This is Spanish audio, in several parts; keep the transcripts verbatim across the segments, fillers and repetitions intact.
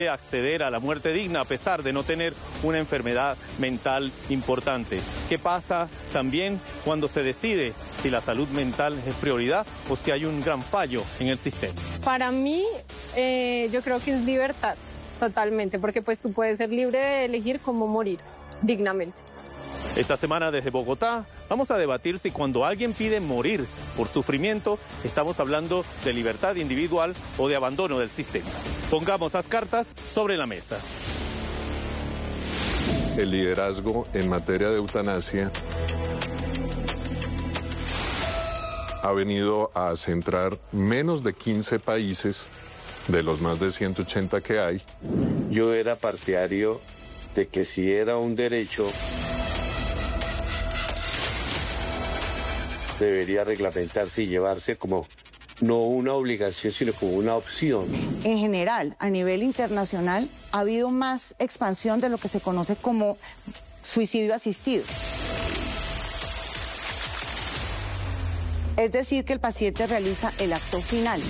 acceder a la muerte digna a pesar de no tener una enfermedad mental importante. ¿Qué pasa también cuando se decide si la salud mental es prioridad o si hay un gran fallo en el sistema? Para mí, eh, yo creo que es libertad, totalmente, porque pues tú puedes ser libre de elegir cómo morir dignamente. Esta semana desde Bogotá vamos a debatir si cuando alguien pide morir por sufrimiento estamos hablando de libertad individual o de abandono del sistema. Pongamos las cartas sobre la mesa. El liderazgo en materia de eutanasia ha venido a centrar menos de quince países de los más de ciento ochenta que hay. Yo era partidario de que si era un derecho, debería reglamentarse y llevarse como no una obligación, sino como una opción. En general, a nivel internacional, ha habido más expansión de lo que se conoce como suicidio asistido. Es decir, que el paciente realiza el acto final.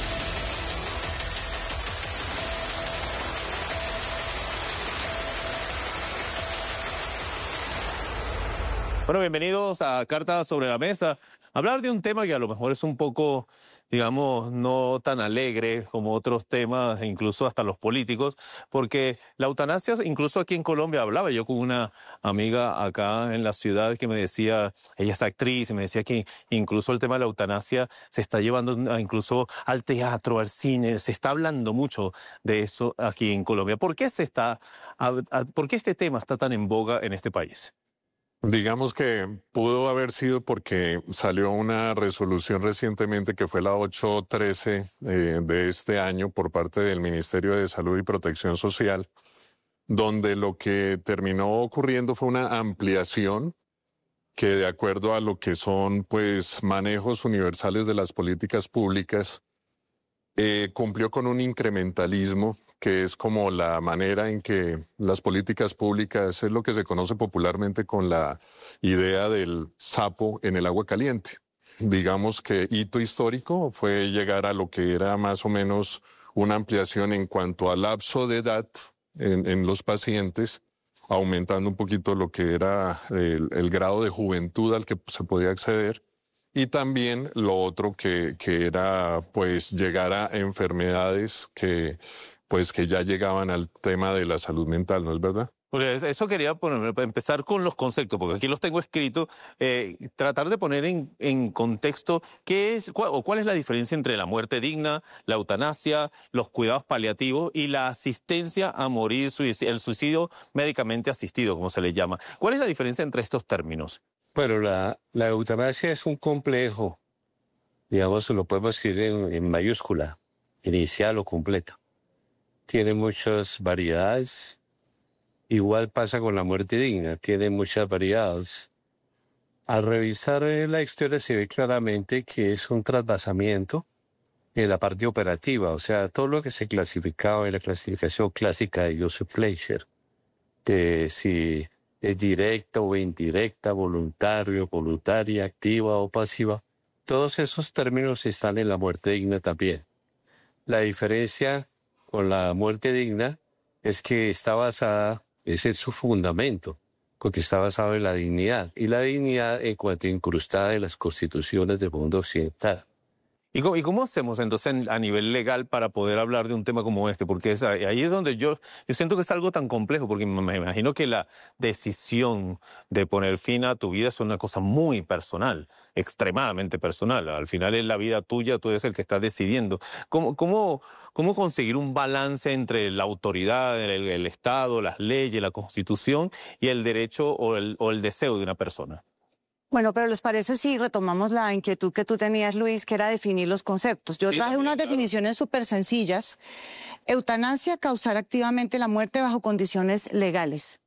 Bueno, bienvenidos a Cartas sobre la Mesa. Hablar de un tema que a lo mejor es un poco, digamos, no tan alegre como otros temas, incluso hasta los políticos, porque la eutanasia, incluso aquí en Colombia, hablaba yo con una amiga acá en la ciudad que me decía, ella es actriz, y me decía que incluso el tema de la eutanasia se está llevando incluso al teatro, al cine, se está hablando mucho de eso aquí en Colombia. ¿Por qué se está, por qué este tema está tan en boga en este país? Digamos que pudo haber sido porque salió una resolución recientemente que fue la ocho trece eh, de este año por parte del Ministerio de Salud y Protección Social, donde lo que terminó ocurriendo fue una ampliación que, de acuerdo a lo que son pues manejos universales de las políticas públicas, eh, cumplió con un incrementalismo que es como la manera en que las políticas públicas es lo que se conoce popularmente con la idea del sapo en el agua caliente. Digamos que hito histórico fue llegar a lo que era más o menos una ampliación en cuanto al lapso de edad en, en los pacientes, aumentando un poquito lo que era el, el grado de juventud al que se podía acceder. Y también lo otro que, que era pues llegar a enfermedades que pues que ya llegaban al tema de la salud mental, ¿no es verdad? Porque eso quería poner, empezar con los conceptos, porque aquí los tengo escritos, eh, tratar de poner en, en contexto qué es cuál, o cuál es la diferencia entre la muerte digna, la eutanasia, los cuidados paliativos y la asistencia a morir, el suicidio médicamente asistido, como se le llama. ¿Cuál es la diferencia entre estos términos? Bueno, la, la eutanasia es un complejo, digamos, lo podemos escribir en, en mayúscula, inicial o completa. Tiene muchas variedades. Igual pasa con la muerte digna, tiene muchas variedades. Al revisar la historia se ve claramente que es un trasvasamiento en la parte operativa, o sea, todo lo que se clasificaba en la clasificación clásica de Joseph Fleischer, de si es directa o indirecta, voluntario, voluntaria, activa o pasiva, todos esos términos están en la muerte digna también. La diferencia con la muerte digna es que está basada, ese es su fundamento, porque está basado en la dignidad, y la dignidad en cuanto incrustada en las constituciones del mundo occidental. ¿Y cómo, ¿Y cómo hacemos entonces a nivel legal para poder hablar de un tema como este? Porque es, ahí es donde yo, yo siento que es algo tan complejo, porque me imagino que la decisión de poner fin a tu vida es una cosa muy personal, extremadamente personal. Al final es la vida tuya, tú eres el que estás decidiendo. ¿Cómo, cómo, cómo conseguir un balance entre la autoridad, el, el Estado, las leyes, la Constitución y el derecho o el, o el deseo de una persona? Bueno, pero ¿les parece si retomamos la inquietud que tú tenías, Luis, que era definir los conceptos? Yo Sí, traje también, unas claro. definiciones súper sencillas. Eutanasia, causar activamente la muerte bajo condiciones legales.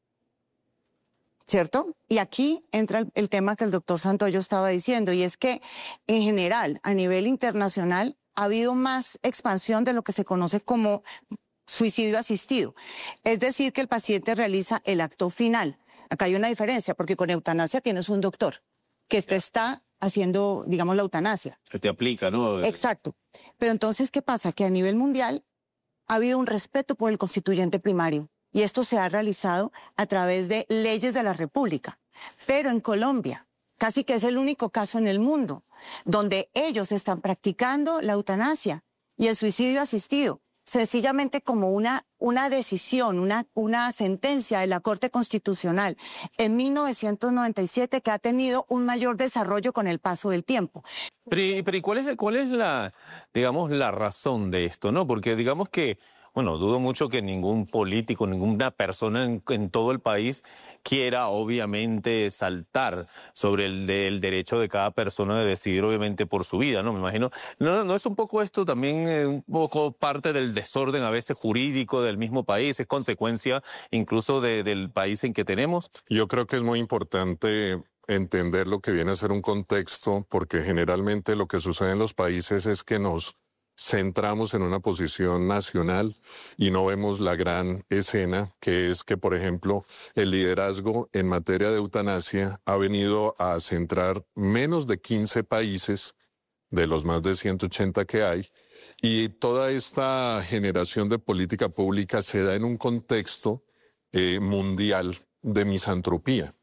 ¿Cierto? Y aquí entra el, el tema que el doctor Santoyo estaba diciendo, y es que, en general, a nivel internacional, ha habido más expansión de lo que se conoce como suicidio asistido. Es decir, que el paciente realiza el acto final. Acá hay una diferencia, porque con eutanasia tienes un doctor que te está haciendo, digamos, la eutanasia. Se te aplica, ¿no? Exacto. Pero entonces, ¿qué pasa? Que a nivel mundial ha habido un respeto por el constituyente primario y esto se ha realizado a través de leyes de la República. Pero en Colombia, casi que es el único caso en el mundo donde ellos están practicando la eutanasia y el suicidio asistido, sencillamente como una, una decisión, una, una sentencia de la Corte Constitucional en mil novecientos noventa y siete que ha tenido un mayor desarrollo con el paso del tiempo. Pero, y- pero ¿y cuál es, cuál es la, digamos, la razón de esto, no? Porque digamos que, bueno, dudo mucho que ningún político, ninguna persona en, en todo el país quiera, obviamente, saltar sobre el, de- el derecho de cada persona de decidir, obviamente, por su vida, ¿no? Me imagino. ¿No, no es un poco esto también eh, un poco parte del desorden a veces jurídico del mismo país? ¿Es consecuencia incluso de- del país en que tenemos? Yo creo que es muy importante entender lo que viene a ser un contexto, porque generalmente lo que sucede en los países es que nos centramos en una posición nacional y no vemos la gran escena, que es que, por ejemplo, el liderazgo en materia de eutanasia ha venido a centrar menos de quince países de los más de ciento ochenta que hay, y toda esta generación de política pública se da en un contexto eh, mundial de misantropía,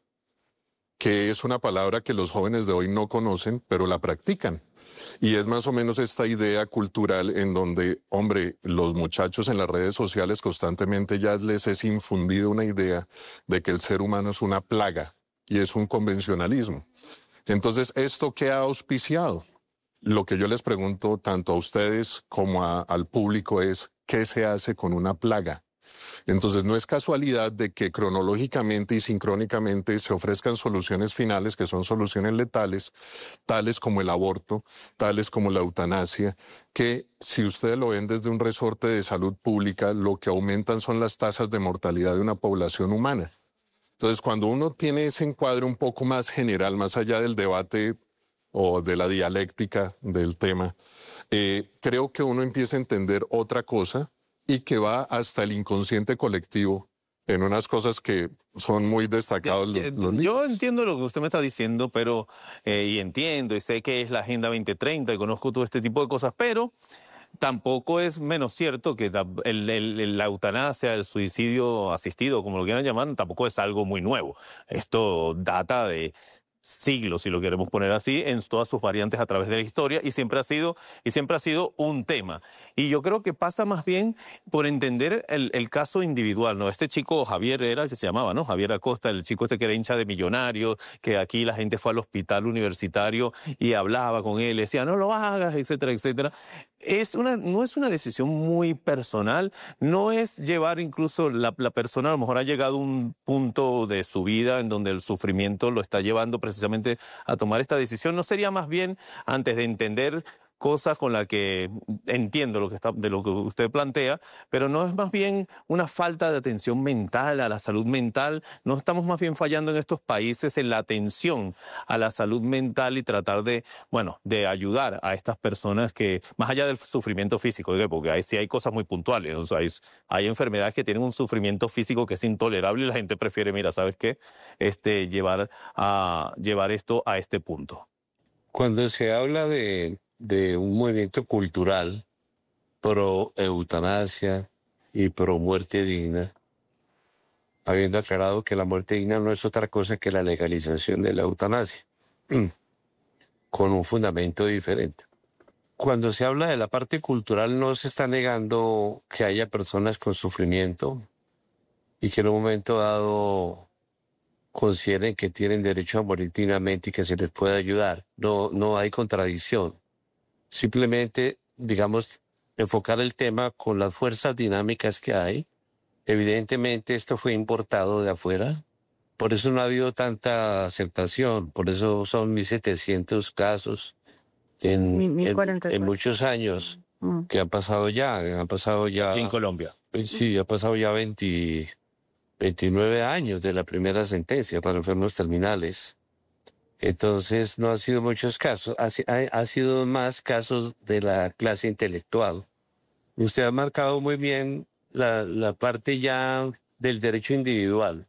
que es una palabra que los jóvenes de hoy no conocen, pero la practican. Y es más o menos esta idea cultural en donde, hombre, los muchachos en las redes sociales constantemente ya les es infundido una idea de que el ser humano es una plaga y es un convencionalismo. Entonces, ¿esto qué ha auspiciado? Lo que yo les pregunto tanto a ustedes como a- al público es, ¿qué se hace con una plaga? Entonces, no es casualidad de que cronológicamente y sincrónicamente se ofrezcan soluciones finales que son soluciones letales, tales como el aborto, tales como la eutanasia, que si ustedes lo ven desde un resorte de salud pública, lo que aumentan son las tasas de mortalidad de una población humana. Entonces, cuando uno tiene ese encuadre un poco más general, más allá del debate o de la dialéctica del tema, eh, creo que uno empieza a entender otra cosa y que va hasta el inconsciente colectivo en unas cosas que son muy destacados Ya, los, ya, los yo libros. entiendo lo que usted me está diciendo, pero, eh, y entiendo, y sé que es la Agenda veinte treinta, y conozco todo este tipo de cosas, pero tampoco es menos cierto que ta- el- el- el- la eutanasia, el suicidio asistido, como lo quieran llamar, tampoco es algo muy nuevo. Esto data de siglos, si lo queremos poner así, en todas sus variantes a través de la historia, y siempre ha sido, y siempre ha sido un tema. Y yo creo que pasa más bien por entender el, el caso individual, ¿no? Este chico Javier era el que se llamaba, ¿no? Javier Acosta, el chico este que era hincha de Millonarios, que aquí la gente fue al hospital universitario y hablaba con él, decía, no lo hagas, etcétera, etcétera. Es una, no es una decisión muy personal, no es llevar incluso la, la persona, a lo mejor ha llegado a un punto de su vida en donde el sufrimiento lo está llevando precisamente a tomar esta decisión. ¿No sería más bien, antes de entender cosas con las que entiendo lo que está, de lo que usted plantea, pero no es más bien una falta de atención mental a la salud mental? ¿No estamos más bien fallando en estos países en la atención a la salud mental y tratar de, bueno, de ayudar a estas personas que, más allá del sufrimiento físico, ¿eh? Porque ahí sí hay cosas muy puntuales, o sea, hay, hay enfermedades que tienen un sufrimiento físico que es intolerable y la gente prefiere, mira, ¿sabes qué? Este, llevar, a, llevar esto a este punto. Cuando se habla de, de un movimiento cultural pro eutanasia y pro muerte digna, habiendo aclarado que la muerte digna no es otra cosa que la legalización de la eutanasia, con un fundamento diferente. Cuando se habla de la parte cultural, no se está negando que haya personas con sufrimiento y que en un momento dado consideren que tienen derecho a morir dignamente y que se les puede ayudar. No, no hay contradicción. Simplemente, digamos, enfocar el tema con las fuerzas dinámicas que hay. Evidentemente esto fue importado de afuera, por eso no ha habido tanta aceptación, por eso son mil setecientos casos en, Mil- mil en, cuarenta y en cuatro. muchos años Mm. que han pasado ya, han pasado ya... Aquí en Colombia. Eh, Sí, ha pasado ya veinte, veintinueve años de la primera sentencia para enfermos terminales. Entonces no han sido muchos casos, ha, si- ha- ha sido más casos de la clase intelectual. Usted ha marcado muy bien la, la parte ya del derecho individual.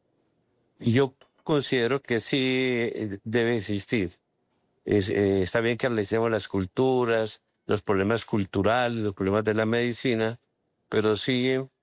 Y yo considero que sí eh, debe existir. Es, eh, está bien que analicemos las culturas, los problemas culturales, los problemas de la medicina, pero siguen